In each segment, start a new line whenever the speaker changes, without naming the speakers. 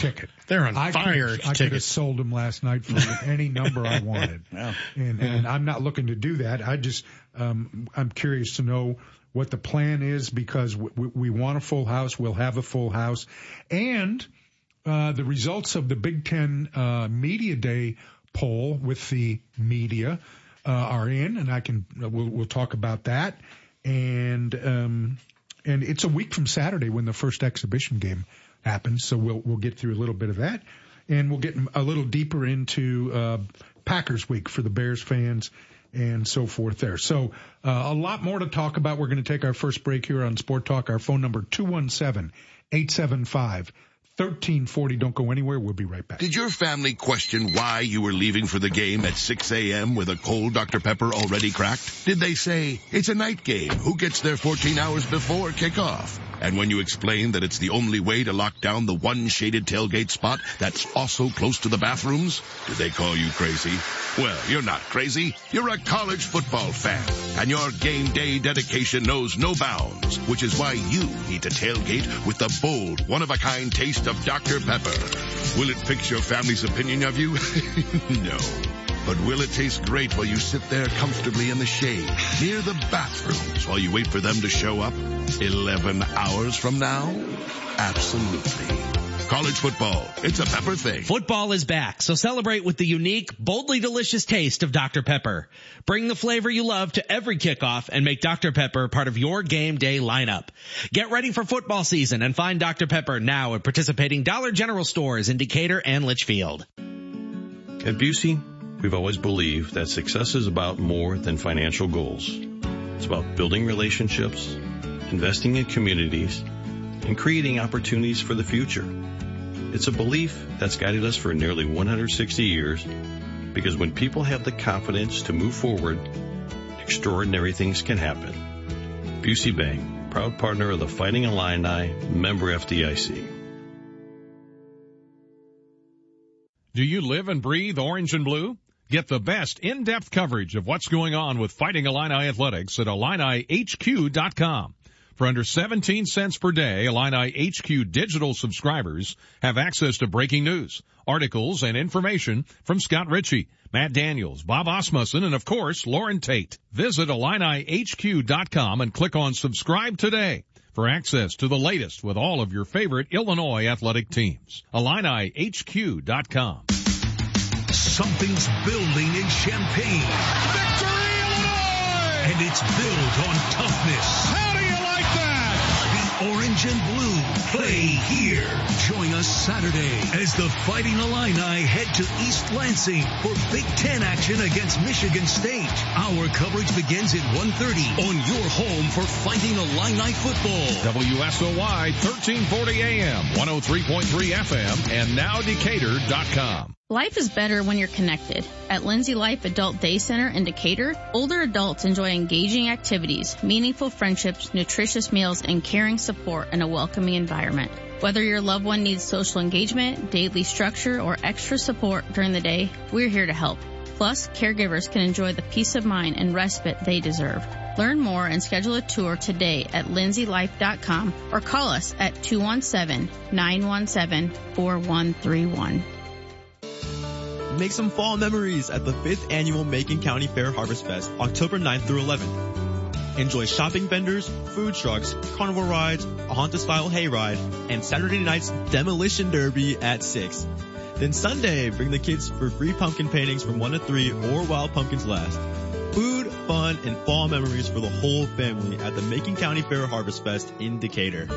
ticket.
They're on fire
I could have sold them last night for any number I wanted.
Yeah.
And I'm not looking to do that. I just, I'm curious to know what the plan is, because we want a full house. We'll have a full house. And the results of the Big Ten Media Day poll with the media are in, and we'll talk about that. And it's a week from Saturday when the first exhibition game happens, so we'll get through a little bit of that, and we'll get a little deeper into Packers week for the Bears fans and so forth there. So a lot more to talk about. We're going to take our first break here on Sport Talk. Our phone number 217-875-1340. Don't go anywhere. We'll be right back.
Did your family question why you were leaving for the game at 6 a.m. with a cold Dr. Pepper already cracked? Did they say, it's a night game, who gets there 14 hours before kickoff? And when you explained that it's the only way to lock down the one shaded tailgate spot that's also close to the bathrooms, did they call you crazy? Well, you're not crazy. You're a college football fan, and your game day dedication knows no bounds, which is why you need to tailgate with the bold, one-of-a-kind taste of Dr. Pepper. Will it fix your family's opinion of you? No. But will it taste great while you sit there comfortably in the shade near the bathrooms while you wait for them to show up 11 hours from now? Absolutely. College football, it's a Pepper thing.
Football is back, so celebrate with the unique, boldly delicious taste of Dr. Pepper. Bring the flavor you love to every kickoff and make Dr. Pepper part of your game day lineup. Get ready for football season and find Dr. Pepper now at participating Dollar General stores in Decatur and Litchfield.
At Busey, we've always believed that success is about more than financial goals. It's about building relationships, investing in communities, and creating opportunities for the future. It's a belief that's guided us for nearly 160 years, because when people have the confidence to move forward, extraordinary things can happen. Busey Bank, proud partner of the Fighting Illini, member FDIC.
Do you live and breathe orange and blue? Get the best in-depth coverage of what's going on with Fighting Illini Athletics at IlliniHQ.com. For under 17 cents per day, Illini HQ digital subscribers have access to breaking news, articles, and information from Scott Ritchie, Matt Daniels, Bob Osmussen, and of course, Lauren Tate. Visit IlliniHQ.com and click on subscribe today for access to the latest with all of your favorite Illinois athletic teams. IlliniHQ.com.
Something's building in Champaign.
Victory, Illinois!
And it's built on toughness.
How do you like that?
The orange and blue play here. Join us Saturday as the Fighting Illini head to East Lansing for Big Ten action against Michigan State. Our coverage begins at 1:30 on your home for Fighting Illini football.
WSOY 1340 AM, 103.3 FM, and now Decatur.com.
Life is better when you're connected. At Lindsay Life Adult Day Center in Decatur, older adults enjoy engaging activities, meaningful friendships, nutritious meals, and caring support in a welcoming environment. Whether your loved one needs social engagement, daily structure, or extra support during the day, we're here to help. Plus, caregivers can enjoy the peace of mind and respite they deserve. Learn more and schedule a tour today at lindsaylife.com or call us at 217-917-4131.
Make some fall memories at the 5th Annual Macon County Fair Harvest Fest, October 9th through 11th. Enjoy shopping vendors, food trucks, carnival rides, a haunted-style hayride, and Saturday night's Demolition Derby at 6. Then Sunday, bring the kids for free pumpkin paintings from 1 to 3 or while pumpkins last. Food, fun, and fall memories for the whole family at the Macon County Fair Harvest Fest in Decatur.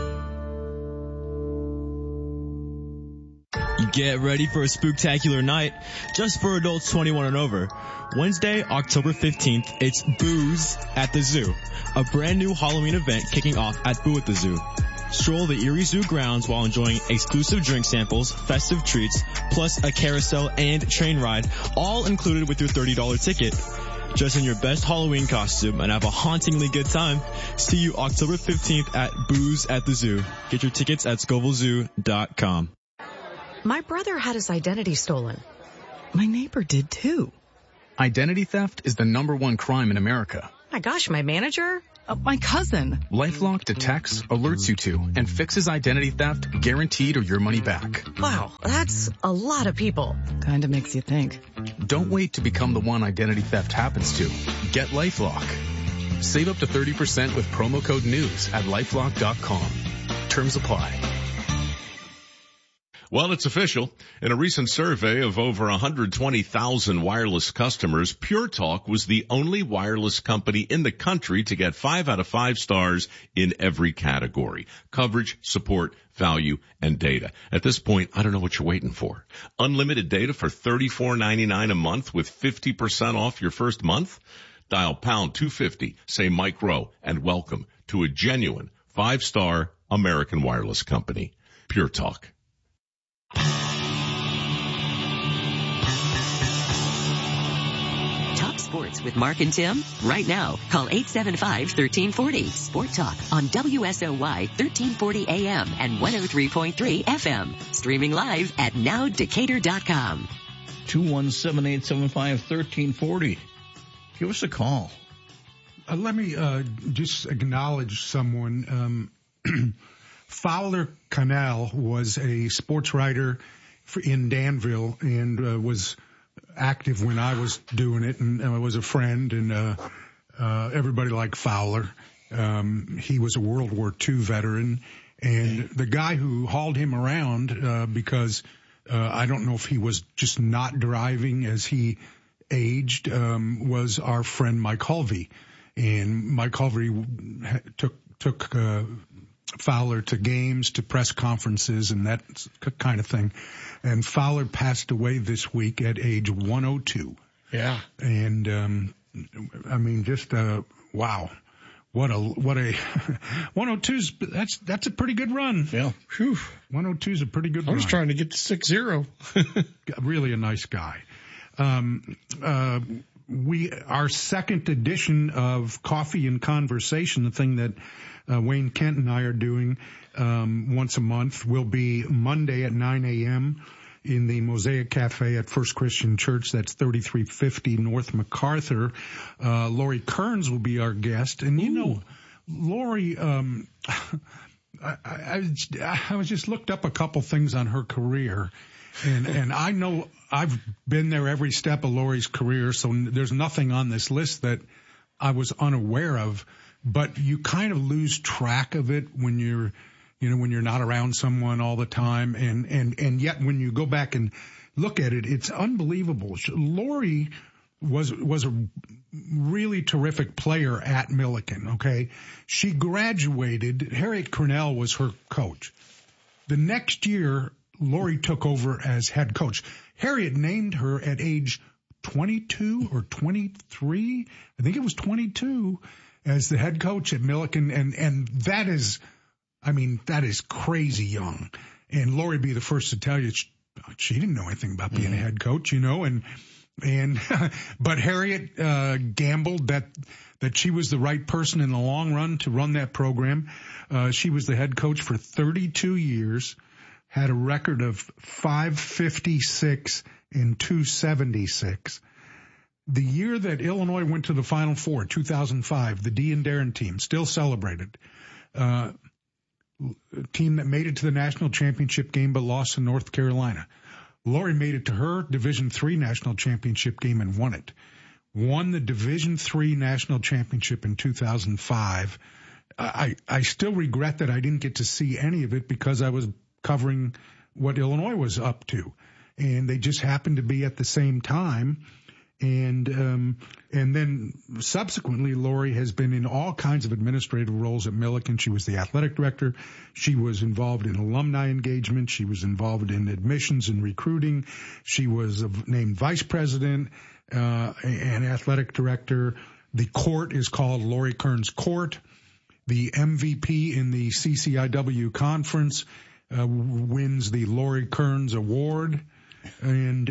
Get ready for a spooktacular night just for adults 21 and over. Wednesday, October 15th, it's Booze at the Zoo, a brand new Halloween event kicking off at Boo at the Zoo. Stroll the Erie Zoo grounds while enjoying exclusive drink samples, festive treats, plus a carousel and train ride, all included with your $30 ticket. Dress in your best Halloween costume and have a hauntingly good time. See you October 15th at Booze at the Zoo. Get your tickets at ScovilleZoo.com.
My brother had his identity stolen. My neighbor did too.
Identity theft is the #1 crime in America.
My gosh, my manager? My cousin.
LifeLock detects, alerts you to, and fixes identity theft, guaranteed or your money back.
Wow, that's a lot of people. Kinda makes you think.
Don't wait to become the one identity theft happens to. Get LifeLock. Save up to 30% with promo code NEWS at LifeLock.com. Terms apply.
Well, it's official. In a recent survey of over 120,000 wireless customers, Pure Talk was the only wireless company in the country to get 5 out of 5 stars in every category: coverage, support, value, and data. At this point, I don't know what you're waiting for. Unlimited data for $34.99 a month with 50% off your first month? Dial pound 250, say Mike Rowe, and welcome to a genuine 5-star American wireless company. Pure Talk.
Talk sports with Mark and Tim right now. Call 875-1340. Sport Talk on WSOY 1340 AM and 103.3 FM. Streaming live at nowdecatur.com.
217-875-1340. Give us a call.
Let me just acknowledge someone. Fowler Cannell was a sports writer in Danville and was active when I was doing it, and was a friend, and everybody liked Fowler. He was a World War II veteran, and the guy who hauled him around because I don't know if he was just not driving as he aged, was our friend Mike Hulvey. And Mike Hulvey took Fowler to games, to press conferences, and that kind of thing. And Fowler passed away this week at age 102.
Yeah.
And, I mean, just, wow. What a 102's, that's a pretty good run.
Yeah. Whew.
102 is a pretty good run.
I was trying to get to 6-0.
Really a nice guy. Our second edition of Coffee and Conversation, the thing that Wayne Kent and I are doing once a month, will be Monday at 9 a.m. in the Mosaic Cafe at First Christian Church. That's 3350 North MacArthur. Lori Kearns will be our guest. And, you know, Lori, I was just looked up a couple things on her career. And I know I've been there every step of Lori's career, so there's nothing on this list that I was unaware of. But you kind of lose track of it when you're not around someone all the time. And yet when you go back and look at it, it's unbelievable. Lori was a really terrific player at Millikin. Okay. She graduated. Harriet Cornell was her coach. The next year, Lori took over as head coach. Harriet named her at age 22 or 23. I think it was 22. As the head coach at Millikin, and that is crazy young. And Lori be the first to tell you she didn't know anything about being a head coach, you know, and but Harriet gambled that she was the right person in the long run to run that program. She was the head coach for 32 years, had a record of 556 and 276. The year that Illinois went to the Final Four, 2005, the Dee and Darren team still celebrated. A team that made it to the national championship game but lost to North Carolina. Lori made it to her Division III national championship game and won it. Won the Division III national championship in 2005. I still regret that I didn't get to see any of it because I was covering what Illinois was up to. And they just happened to be at the same time. And then subsequently, Lori has been in all kinds of administrative roles at Millikin. She was the athletic director. She was involved in alumni engagement. She was involved in admissions and recruiting. She was named vice president, and athletic director. The court is called Lori Kearns Court. The MVP in the CCIW conference, wins the Lori Kearns Award. And,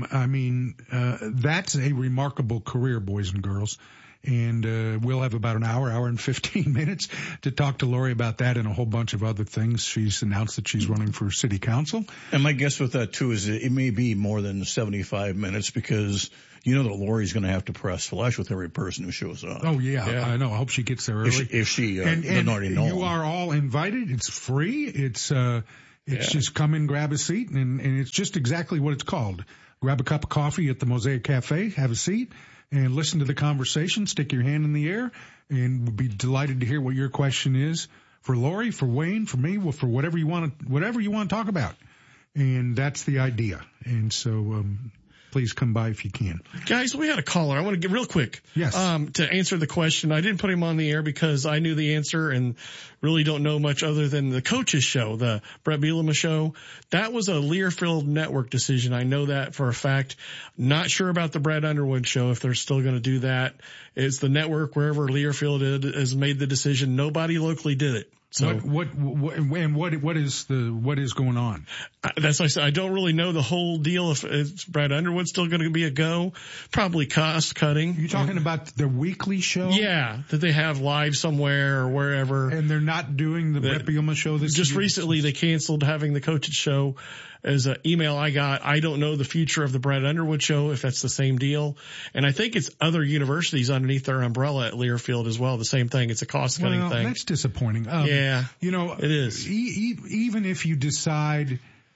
that's a remarkable career, boys and girls. And, we'll have about an hour and 15 minutes to talk to Lori about that and a whole bunch of other things. She's announced that she's running for city council.
And my guess with that too is it may be more than 75 minutes because You know that Lori's going to have to press flesh with every person who shows up.
Oh yeah. I know. I hope she gets there early.
If she
and
already know.
You are all invited. It's free. It's just come in, grab a seat, and it's just exactly what it's called. Grab a cup of coffee at the Mosaic Cafe, have a seat, and listen to the conversation. Stick your hand in the air, and we'll be delighted to hear what your question is for Lori, for Wayne, for me, for whatever you want to talk about. And that's the idea. And so, please come by if you can.
Guys, we had a caller. I want to get real quick.
Yes.
To answer the question. I didn't put him on the air because I knew the answer and really don't know much other than the coach's show, the Brett Bielema show. That was a Learfield Network decision. I know that for a fact. Not sure about the Brad Underwood show, if they're still going to do that. It's the network wherever Learfield has made the decision. Nobody locally did it. So
what is going on?
That's why I said I don't really know the whole deal. If it's Brad Underwood still going to be a go, probably cost cutting.
You're talking about the weekly show?
Yeah, that they have live somewhere or wherever.
And they're not doing the Brett Bielema show this
Just
year?
recently they canceled having the coaches show. As an email I got, I don't know the future of the Brad Underwood show, if that's the same deal. And I think it's other universities underneath their umbrella at Learfield as well. The same thing. It's a cost-cutting thing.
That's disappointing.
Yeah.
It
is.
Even if you decide,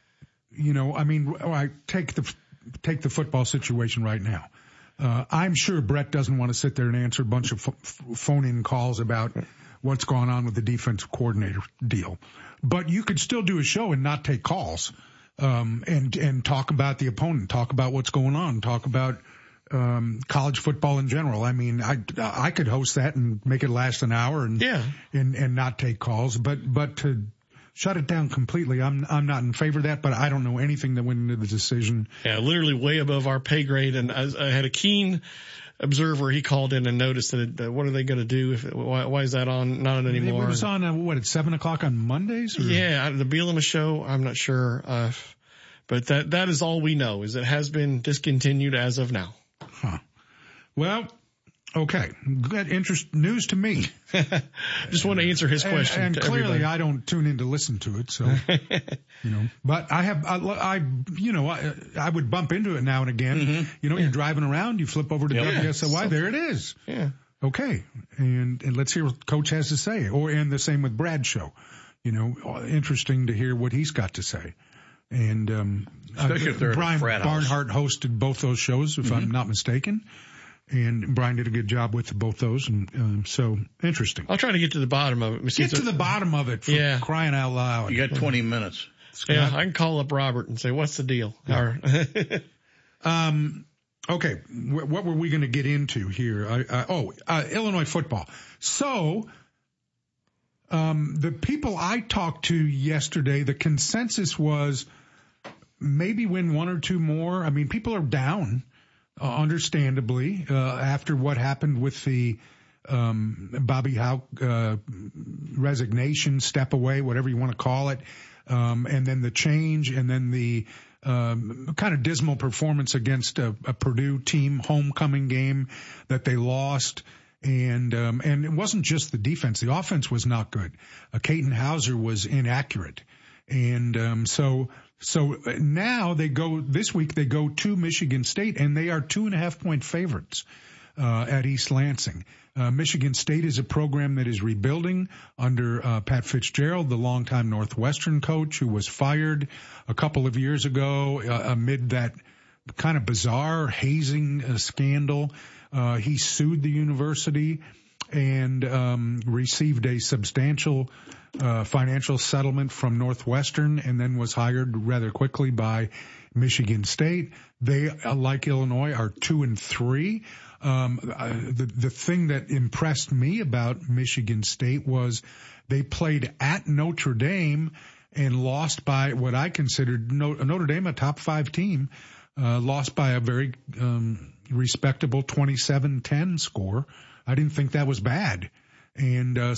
I take the football situation right now. I'm sure Brett doesn't want to sit there and answer a bunch of phone-in calls about what's going on with the defensive coordinator deal. But you could still do a show and not take calls. And talk about the opponent, talk about what's going on, talk about college football in general. I mean, I could host that and make it last an hour and not take calls, but to shut it down completely, I'm not in favor of that, but I don't know anything that went into the decision.
Yeah, literally way above our pay grade. And I had a keen observer. He called in and noticed that what are they going to do? Why is that on? Not anymore.
It was on at 7:00 on Mondays? Or?
Yeah, the Bielema show. I'm not sure. But that is all we know, is it has been discontinued as of now.
Huh. Well, okay. Good news to me.
Just want to answer his question.
And clearly
everybody.
I don't tune in to listen to it. So, but I would bump into it now and again. Mm-hmm. You're driving around, you flip over to WSOY. There it is.
Yeah.
Okay. And let's hear what Coach has to say, and the same with Brad's show. Interesting to hear what he's got to say. And
especially if they're
Brian
a frat
Barnhart hosted both those shows, if I'm not mistaken. And Brian did a good job with both those, and so interesting.
I'll try to get to the bottom of it.
Get to the bottom of it, for crying out loud.
You got 20 minutes.
Scott? Yeah, I can call up Robert and say, what's the deal?
Yeah. Okay, what were we going to get into here? Illinois football. So, the people I talked to yesterday, the consensus was maybe win one or two more. I mean, people are down, understandably, after what happened with the Bobby Hauck resignation, step away, whatever you want to call it, and then the change, and then the kind of dismal performance against a Purdue team homecoming game that they lost. And it wasn't just the defense. The offense was not good. Caton Hauser was inaccurate. And so now this week they go to Michigan State, and they are 2.5-point favorites at East Lansing. Michigan State is a program that is rebuilding under Pat Fitzgerald, the longtime Northwestern coach who was fired a couple of years ago amid that kind of bizarre hazing scandal. He sued the university and received a substantial financial settlement from Northwestern, and then was hired rather quickly by Michigan State. They, like Illinois, are 2-3. The thing that impressed me about Michigan State was they played at Notre Dame and lost by what I considered Notre Dame, a top 5 team, lost by a very respectable 27-10 score. I didn't think that was bad. And I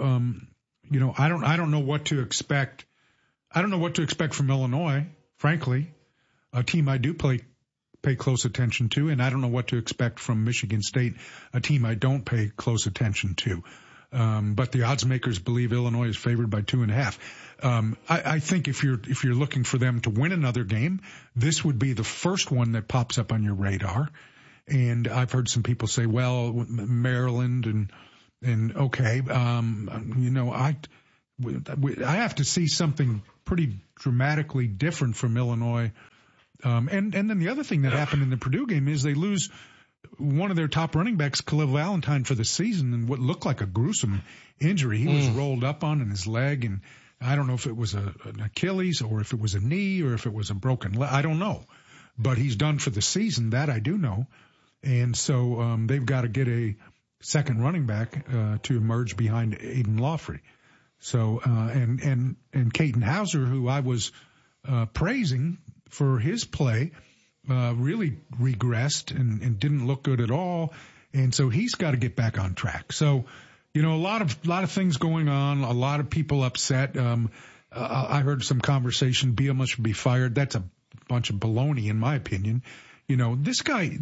don't know what to expect. I don't know what to expect from Illinois, frankly, a team I do pay close attention to, and I don't know what to expect from Michigan State, a team I don't pay close attention to. But the odds makers believe Illinois is favored by 2.5. I think if you're looking for them to win another game, this would be the first one that pops up on your radar. And I've heard some people say, well, Maryland and okay, I have to see something pretty dramatically different from Illinois. And then the other thing that happened in the Purdue game is they lose one of their top running backs, Khalil Valentine, for the season, and what looked like a gruesome injury. He was rolled up on in his leg, and I don't know if it was an Achilles or if it was a knee or if it was a broken leg. I don't know. But he's done for the season. That I do know. And so they've got to get a second running back to emerge behind Aiden Lawfrey. So and Caton Hauser, who I was praising for his play, really regressed and didn't look good at all. And so he's got to get back on track. So, a lot of things going on, a lot of people upset. I heard some conversation, Bielema should be fired. That's a bunch of baloney, in my opinion. This guy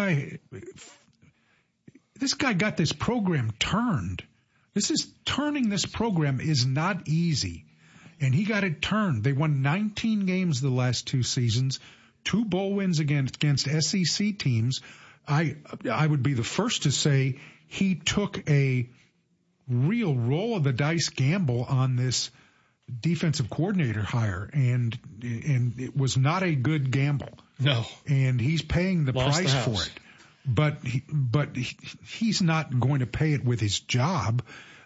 got this program turned. Turning this program is not easy. And he got it turned. They won 19 games the last 2 seasons, 2 bowl wins against SEC teams. I would be the first to say he took a real roll of the dice gamble on this defensive coordinator hire, and it was not a good gamble.
No.
And he's paying the price for it. But he's not going to pay it with his job.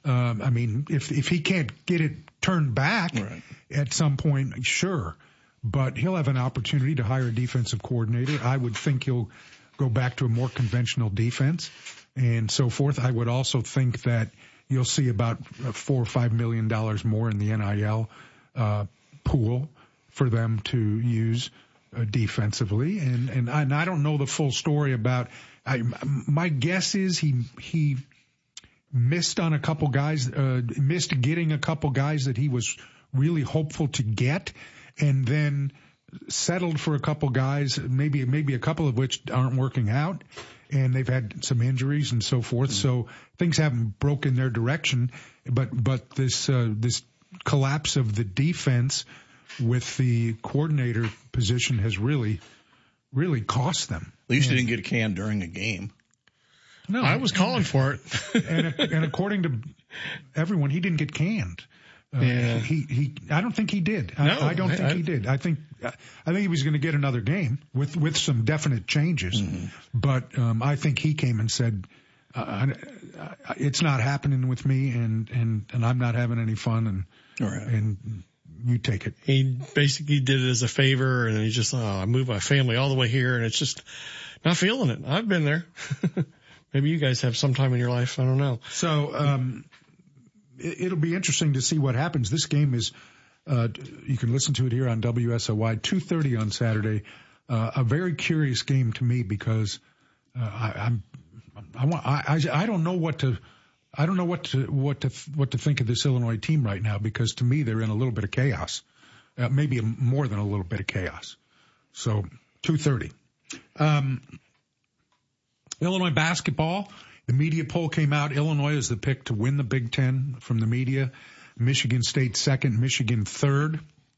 If he can't get it turned back at some point, sure. But he'll have an opportunity to hire a defensive coordinator. I would think he'll go back to a more conventional defense and so forth. I would also think that you'll see about $4 or $5 million more in the NIL pool for them to use defensively. And I don't know the full story about. My guess is he missed on a couple guys, missed getting a couple guys that he was really hopeful to get, and then settled for a couple guys, maybe a couple of which aren't working out, and they've had some injuries and so forth. So things haven't broken their direction, but this collapse of the defense with the coordinator position has really cost them.
At least he didn't get canned during a game.
No, I was calling for it.
and according to everyone, he didn't get canned. I don't think he did. I don't think he did. I think he was going to get another game with some definite changes. Mm-hmm. But I think he came and said, it's not happening with me, and I'm not having any fun, and you take it.
He basically did it as a favor, and he just, I moved my family all the way here, and it's just not feeling it. I've been there. Maybe you guys have some time in your life. I don't know.
So, it'll be interesting to see what happens. This game is, you can listen to it here on WSOY, 2:30 on Saturday. A very curious game to me because, I don't know what to think of this Illinois team right now, because to me they're in a little bit of chaos, maybe more than a little bit of chaos. So 2:30. Illinois basketball. The media poll came out. Illinois is the pick to win the Big Ten from the media. Michigan State second, Michigan third.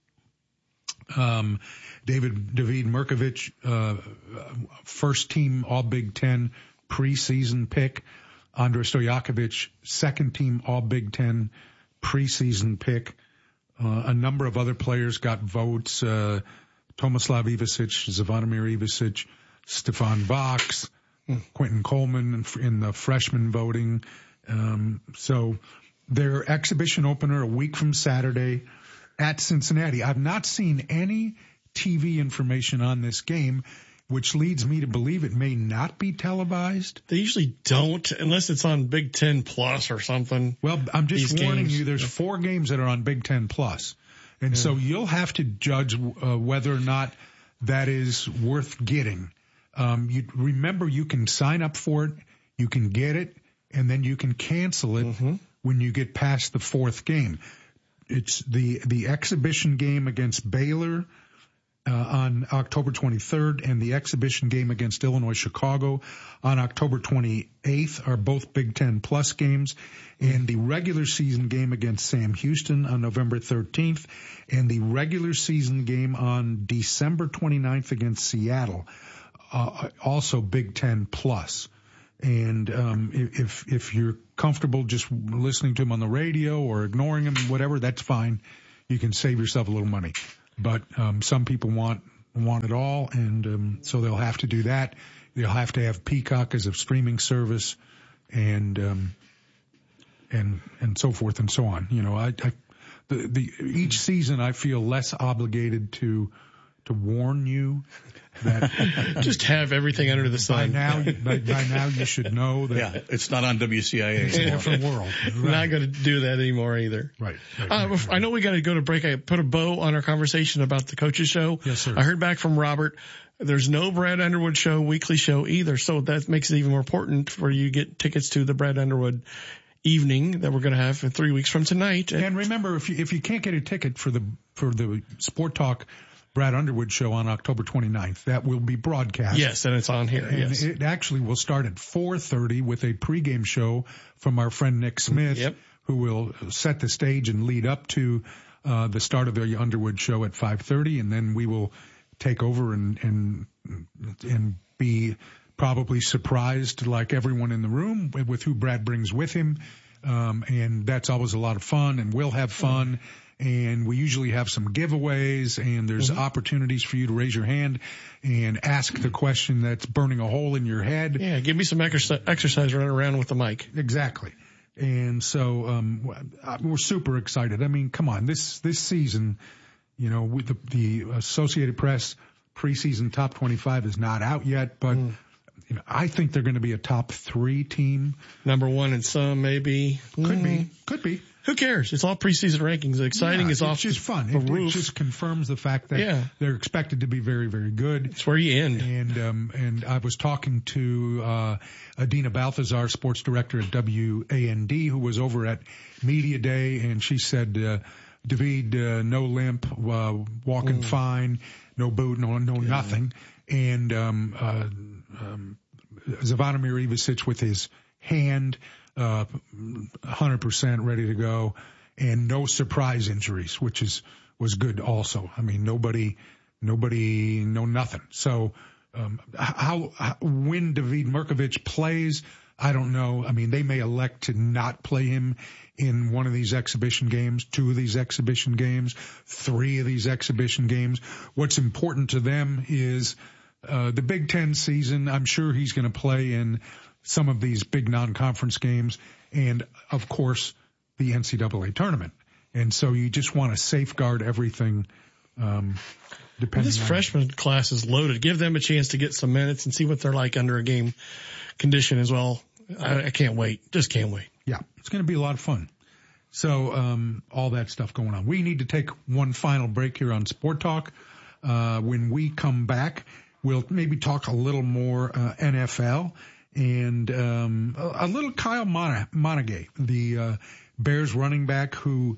David Merkovich, first team All Big Ten preseason pick. Andrej Stojakovic, second team All Big Ten preseason pick. A number of other players got votes. Tomislav Ivasic, Zvonimir Ivasic, Stefan Vox, Quentin Coleman in the freshman voting. So their exhibition opener a week from Saturday at Cincinnati. I've not seen any TV information on this game, which leads me to believe it may not be televised.
They usually don't, unless it's on Big Ten Plus or something.
Well, I'm just warning you, there's 4 games that are on Big Ten Plus. And so you'll have to judge whether or not that is worth getting. You remember, you can sign up for it, you can get it, and then you can cancel it when you get past the 4th game. It's the exhibition game against Baylor on October 23rd, and the exhibition game against Illinois Chicago on October 28th are both Big Ten Plus games, and the regular season game against Sam Houston on November 13th, and the regular season game on December 29th against Seattle. also Big Ten plus. And if you're comfortable just listening to them on the radio or ignoring them, whatever, that's fine. You can save yourself a little money. But some people want it all, and so they'll have to do that. They'll have to have Peacock as a streaming service, and so forth and so on. You know, each season I feel less obligated to warn you that
just have everything under the sun.
By now you should know that.
Yeah, it's not on WCIA.
It's a different world. Right.
Not going to do that anymore either.
Right.
I know we got to go to break. I put a bow on our conversation about the coaches show.
Yes, sir.
I heard back from Robert. There's no Brad Underwood show, weekly show either. So that makes it even more important for you to get tickets to the Brad Underwood evening that we're going to have for 3 weeks from tonight.
And remember, if you can't get a ticket for the Sport Talk Brad Underwood show on October 29th, that will be broadcast.
Yes, and it's on here.
And
yes.
It actually will start at 4:30 with a pregame show from our friend Nick Smith,
yep,
who will set the stage and lead up to the start of the Underwood show at 5:30, and then we will take over and be probably surprised like everyone in the room with who Brad brings with him. And that's always a lot of fun, and we'll have fun. And we usually have some giveaways, and there's opportunities for you to raise your hand and ask the question that's burning a hole in your head.
Yeah, give me some exercise running around with the mic.
Exactly. And so we're super excited. I mean, come on, this season, you know, with the Associated Press preseason top 25 is not out yet, but you know, I think they're going to be a top 3 team.
Number 1 in some, maybe.
Could be.
Who cares? It's all preseason rankings. The exciting is off
just fun. It just confirms the fact that they're expected to be very, very good.
It's where you end.
And I was talking to Adina Balthazar, sports director at WAND, who was over at Media Day, and she said, David, no limp, walking fine, no boot, no nothing. And Zvonimir Ivicic with his hand 100% ready to go, and no surprise injuries, which was good also. I mean, nobody, no nothing. So, when David Mirkovic plays, I don't know. I mean, they may elect to not play him in one of these exhibition games, 2 of these exhibition games, 3 of these exhibition games. What's important to them is the Big Ten season. I'm sure he's going to play in some of these big non-conference games, and of course the NCAA tournament. And so you just want to safeguard everything.
This freshman class is loaded. Give them a chance to get some minutes and see what they're like under a game condition as well. I can't wait. Just can't wait.
Yeah, it's going to be a lot of fun. So all that stuff going on. We need to take one final break here on Sport Talk. When we come back, we'll maybe talk a little more NFL. And a little Kyle Monaghan, the Bears running back who,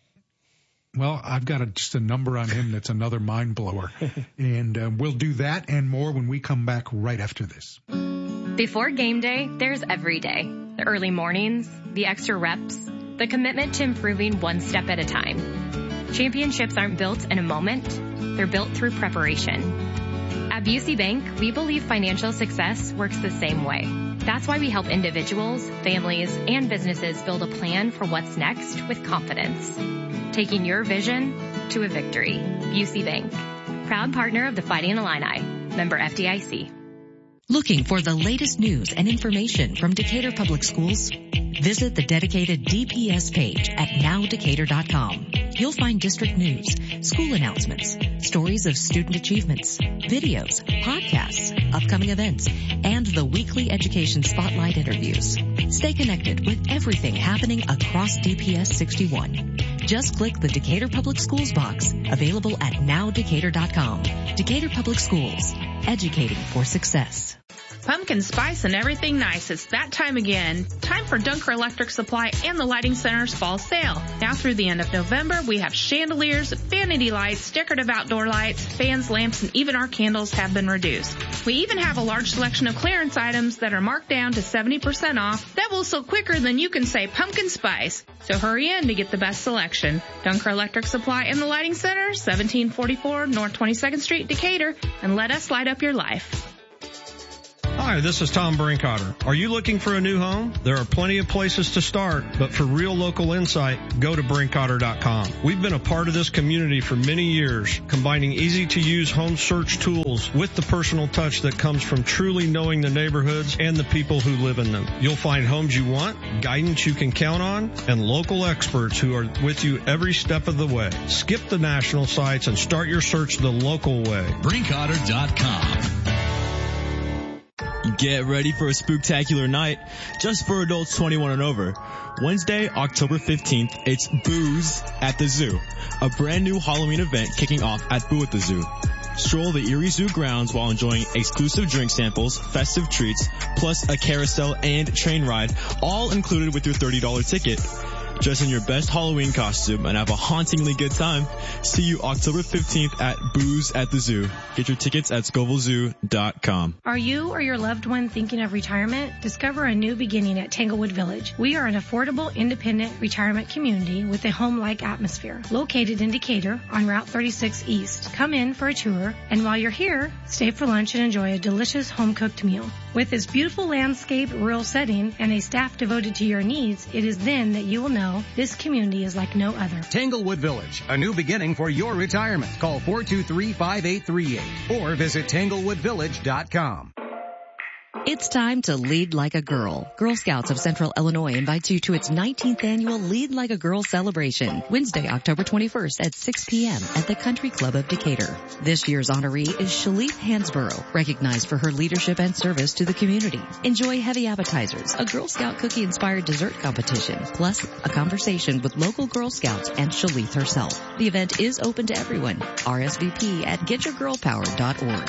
well, I've got just a number on him that's another mind blower. And we'll do that and more when we come back right after this.
Before game day, there's every day. The early mornings, the extra reps, the commitment to improving one step at a time. Championships aren't built in a moment. They're built through preparation. At Busey Bank, we believe financial success works the same way. That's why we help individuals, families, and businesses build a plan for what's next with confidence. Taking your vision to a victory. Busey Bank. Proud partner of the Fighting Illini. Member FDIC.
Looking for the latest news and information from Decatur Public Schools? Visit the dedicated DPS page at nowdecatur.com. You'll find district news, school announcements, stories of student achievements, videos, podcasts, upcoming events, and the weekly education spotlight interviews. Stay connected with everything happening across DPS 61. Just click the Decatur Public Schools box, available at nowdecatur.com. Decatur Public Schools, educating for success.
Pumpkin spice and everything nice. It's that time again. Time for Dunker Electric Supply and the Lighting Center's fall sale. Now through the end of November, we have chandeliers, vanity lights, decorative outdoor lights, fans, lamps, and even our candles have been reduced. We even have a large selection of clearance items that are marked down to 70% off. That will sell quicker than you can say pumpkin spice. So hurry in to get the best selection. Dunker Electric Supply and the Lighting Center, 1744 North 22nd Street, Decatur, and let us light up your life.
Hi, this is Tom Brinkotter. Are you looking for a new home? There are plenty of places to start, but for real local insight, go to Brinkotter.com. We've been a part of this community for many years, combining easy-to-use home search tools with the personal touch that comes from truly knowing the neighborhoods and the people who live in them. You'll find homes you want, guidance you can count on, and local experts who are with you every step of the way. Skip the national sites and start your search the local way.
Brinkotter.com.
Get ready for a spooktacular night just for adults 21 and over. Wednesday, October 15th, it's Booze at the Zoo, a brand new Halloween event kicking off at Boo at the Zoo. Stroll the Erie Zoo grounds while enjoying exclusive drink samples, festive treats, plus a carousel and train ride, all included with your $30 ticket. Dress in your best Halloween costume and have a hauntingly good time. See you October 15th at Booze at the Zoo. Get your tickets at ScovilleZoo.com.
Are you or your loved one thinking of retirement? Discover a new beginning at Tanglewood Village. We are an affordable, independent retirement community with a home-like atmosphere. Located in Decatur on Route 36 East. Come in for a tour, and while you're here, stay for lunch and enjoy a delicious home-cooked meal. With this beautiful landscape, rural setting, and a staff devoted to your needs, it is then that you will know this community is like no other.
Tanglewood Village, a new beginning for your retirement. Call 423-5838 or visit tanglewoodvillage.com.
It's time to lead like a girl. Girl Scouts of Central Illinois invites you to its 19th annual Lead Like a Girl celebration, Wednesday, October 21st at 6 p.m. at the Country Club of Decatur. This year's honoree is Shalif Hansborough, recognized for her leadership and service to the community. Enjoy heavy appetizers, a Girl Scout cookie-inspired dessert competition, plus a conversation with local Girl Scouts and Shalif herself. The event is open to everyone. RSVP at getyourgirlpower.org.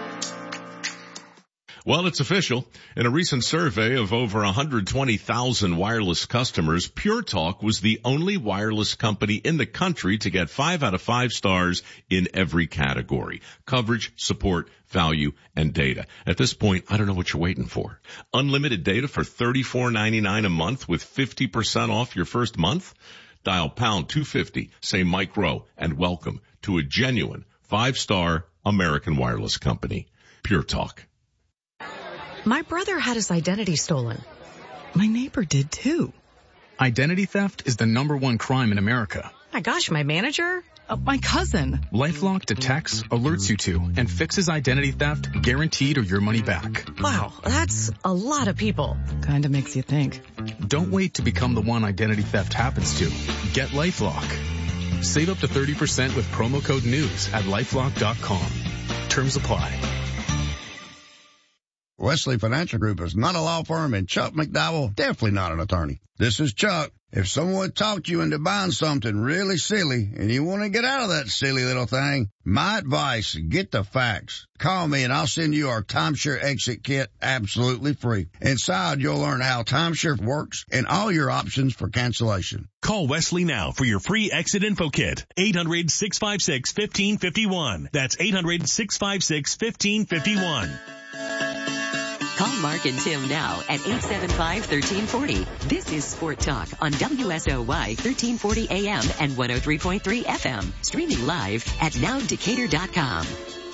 Well, it's official. In a recent survey of over 120,000 wireless customers, Pure Talk was the only wireless company in the country to get 5 out of 5 stars in every category: coverage, support, value, and data. At this point, I don't know what you're waiting for. Unlimited data for $34.99 a month with 50% off your first month? Dial pound 250, say Mike Rowe, and welcome to a genuine 5-star American wireless company. Pure Talk.
My brother had his identity stolen. My neighbor did too.
Identity theft is the #1 crime in America.
My gosh, my manager? My cousin.
LifeLock detects, alerts you to, and fixes identity theft guaranteed or your money back.
Wow, that's a lot of people. Kinda makes you think.
Don't wait to become the one identity theft happens to. Get LifeLock. Save up to 30% with promo code NEWS at LifeLock.com. Terms apply.
Wesley Financial Group is not a law firm, and Chuck McDowell definitely not an attorney. This is Chuck. If someone talked you into buying something really silly and you want to get out of that silly little thing, my advice, get the facts. Call me and I'll send you our timeshare exit kit absolutely free. Inside, you'll learn how timeshare works and all your options for cancellation.
Call Wesley now for your free exit info kit. 800-656-1551. That's 800-656-1551.
Call Mark and Tim now at 875-1340. This is Sport Talk on WSOY 1340 AM and 103.3 FM. Streaming live at nowdecatur.com.